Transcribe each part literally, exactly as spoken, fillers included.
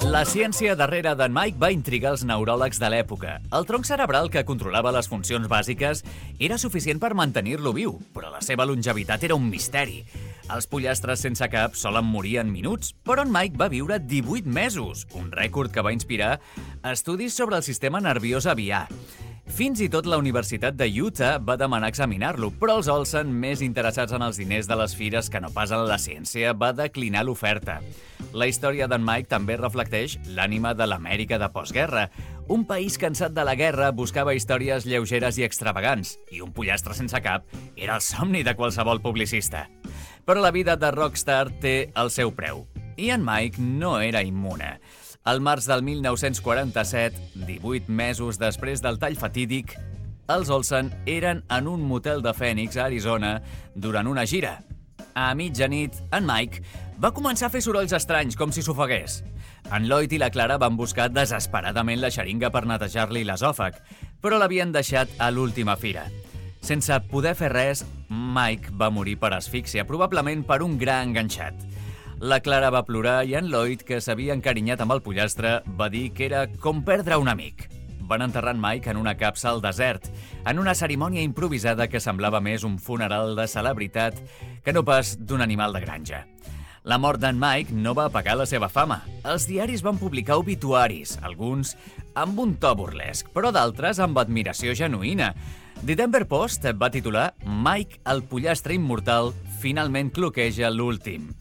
La ciència darrere d'en Mike va intrigar els neuròlegs de l'època. El tronc cerebral que controlava les funcions bàsiques era suficient per mantenir-lo viu, però la seva longevitat era un misteri. Els pollastres sense cap solen morir en minuts, però en Mike va viure divuit mesos, un rècord que va inspirar estudis sobre el sistema nerviós aviar. Fins i tot la Universitat de Utah va demanar examinar-lo, però els Olsen, més interessats en els diners de les fires que no pas en la ciència, va declinar l'oferta. La història d'en Mike també reflecteix l'ànima de l'Amèrica de postguerra. Un país cansat de la guerra buscava històries lleugeres i extravagants, i un pollastre sense cap era el somni de qualsevol publicista. Però la vida de rockstar té el seu preu, i en Mike no era immune. Al març del mil nou-cents quaranta-set, divuit mesos després del tall fatídic, els Olsen eren en un motel de Phoenix, a Arizona, durant una gira. A mitjanit, en Mike va començar a fer sorolls estranys, com si s'ofegués. En Lloyd i la Clara van buscar desesperadament la xeringa per netejar-li l'esòfag, però l'havien deixat a l'última fira. Sense poder fer res, Mike va morir per asfíxia, probablement per un gra enganxat. La Clara va plorar i en Lloyd, que s'havia encarinyat amb el pollastre, va dir que era com perdre un amic. Van enterrar en Mike en una capsa al desert, en una cerimònia improvisada que semblava més un funeral de celebritat que no pas d'un animal de granja. La mort d'en Mike no va apagar la seva fama. Els diaris van publicar obituaris, alguns amb un to burlesc, però d'altres amb admiració genuïna. The Denver Post va titular «Mike, el pollastre immortal, finalment cloqueja l'últim».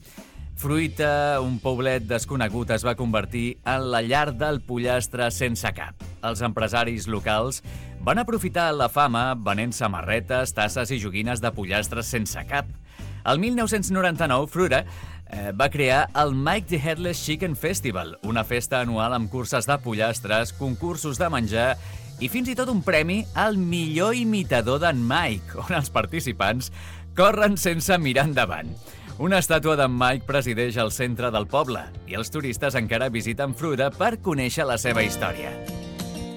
Fruita, un poblet desconegut, es va convertir en la llar del pollastre sense cap. Els empresaris locals van aprofitar la fama venent samarretes, tasses i joguines de pollastres sense cap. El mil nou-cents noranta-nou, Fruita eh, va crear el Mike the Headless Chicken Festival, una festa anual amb curses de pollastres, concursos de menjar i fins i tot un premi al millor imitador d'en Mike, on els participants corren sense mirar endavant. Una estàtua d'en Mike presideix el centre del poble i els turistes encara visiten Fruita per conèixer la seva història.